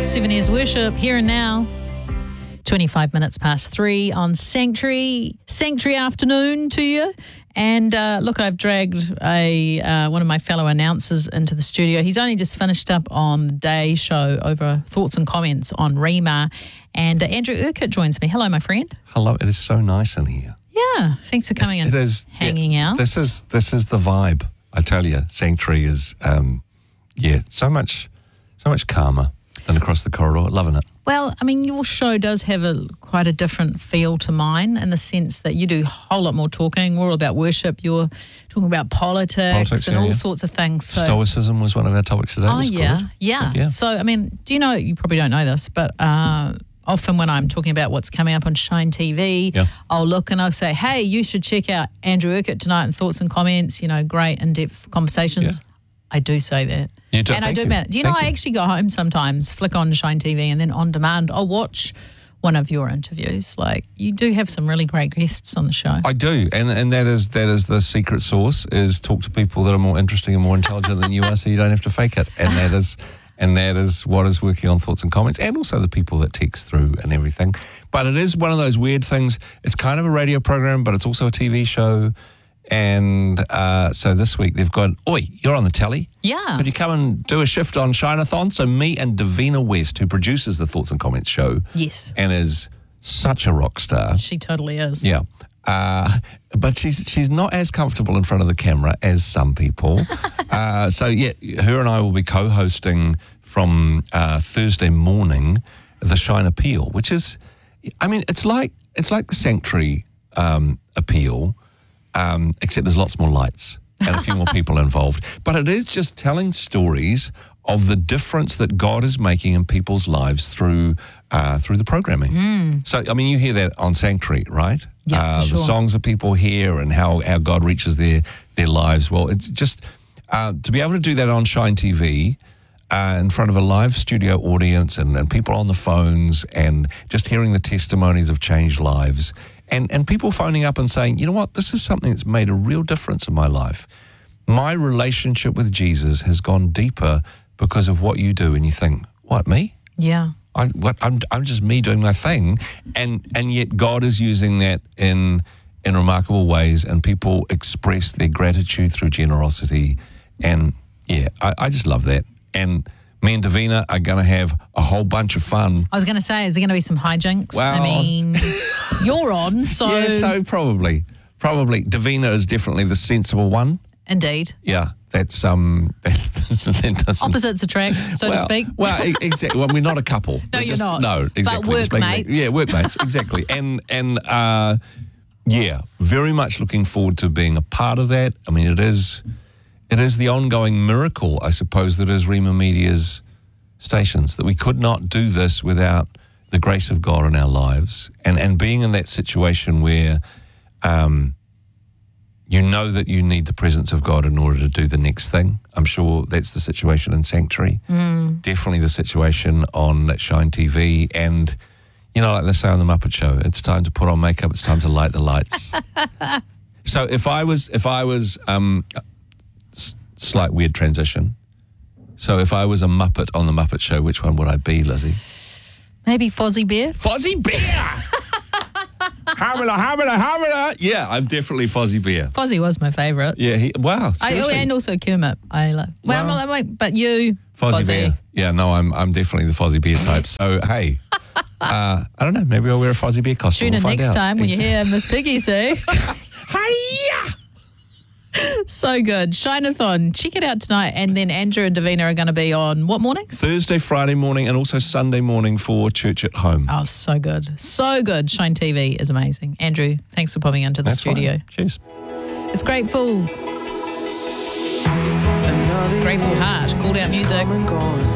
Souvenirs Worship, here and now. 25 minutes past 3 on Sanctuary afternoon to you. And look, I've dragged one of my fellow announcers into the studio. He's only just finished up on the Day show over thoughts and comments on Rima. And Andrew Urquhart joins me. Hello, my friend. Hello. It is so nice in here. Yeah, thanks for coming and hanging out. This is the vibe. I tell you, Sanctuary is so much calmer than across the corridor. Loving it. Well, I mean, your show does have quite a different feel to mine in the sense that you do a whole lot more talking. We're all about worship. You're talking about politics and all sorts of things. So. Stoicism was one of our topics today. Oh, yeah. So, I mean, you probably don't know this, but often when I'm talking about what's coming up on Shine TV, I'll look and I'll say, hey, you should check out Andrew Urquhart tonight and thoughts and comments, great in-depth conversations. Yeah. I do say that. You do, and I do admit it. Do you know, I actually go home sometimes, flick on Shine TV, and then on demand, I'll watch one of your interviews. Like, you do have some really great guests on the show. I do, and that is the secret sauce, is talk to people that are more interesting and more intelligent than you are, so you don't have to fake it. And that is what is working on Thoughts and Comments, and also the people that text through and everything. But it is one of those weird things. It's kind of a radio program, but it's also a TV show. And so this week they've got, oi, you're on the telly. Yeah. Could you come and do a shift on Shine-a-thon? So me and Davina West, who produces the Thoughts and Comments show. Yes. And is such a rock star. She totally is. Yeah. But she's not as comfortable in front of the camera as some people. So her and I will be co-hosting from Thursday morning the Shine Appeal, which is, I mean, it's like the Sanctuary Appeal. Except there's lots more lights and a few more people involved. But it is just telling stories of the difference that God is making in people's lives through the programming. So, I mean, you hear that on Sanctuary, right? Yeah, for sure. The songs that people hear and how God reaches their lives. Well, it's just to be able to do that on Shine TV in front of a live studio audience and people on the phones and just hearing the testimonies of changed lives. And people phoning up and saying, you know what, this is something that's made a real difference in my life. My relationship with Jesus has gone deeper because of what you do. And you think, what, me? Yeah. I'm just me doing my thing. And yet God is using that in remarkable ways, and people express their gratitude through generosity. And I just love that. And me and Davina are going to have a whole bunch of fun. I was going to say, is there going to be some hijinks? Well, I mean, you're on, so... Yeah, so probably. Davina is definitely the sensible one. Indeed. Yeah, that's... that doesn't... Opposites attract, so to speak. Well, exactly. Well, we're not a couple. No, you're not. No, exactly. But workmates. Yeah, workmates, exactly. And very much looking forward to being a part of that. I mean, it is the ongoing miracle, I suppose, that is Rima Media's stations, that we could not do this without the grace of God in our lives. And being in that situation where you know that you need the presence of God in order to do the next thing. I'm sure that's the situation in Sanctuary. Definitely the situation on Shine TV. And, like they say on The Muppet Show, it's time to put on makeup, it's time to light the lights. So if I was slight weird transition. So if I was a Muppet on The Muppet Show, which one would I be, Lizzie? Maybe Fozzie Bear. Fozzie Bear! Hammer. Yeah, I'm definitely Fozzie Bear. Fozzie was my favourite. Yeah, seriously. And also Kermit. But you, Fozzie Bear. Yeah, no, I'm definitely the Fozzie Bear type. So, hey, I don't know, maybe I'll wear a Fozzie Bear costume. Tune in next time when you hear Miss Piggy say... Hi-ya! So good. Shine-a-thon. Check it out tonight. And then Andrew and Davina are going to be on what mornings? Thursday, Friday morning, and also Sunday morning for Church at Home. Oh, so good. So good. Shine TV is amazing. Andrew, thanks for popping into the studio. Fine. Cheers. It's Grateful Heart. Called out music.